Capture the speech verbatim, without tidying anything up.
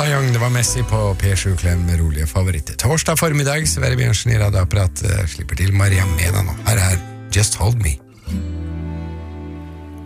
Neil Young, det var Messi på P sju Klem med rolige favoritter. Torsdag formiddag, Sverre Bjørnsen i radioapparat slipper til Maria Mena nå. Her er Just Hold Me.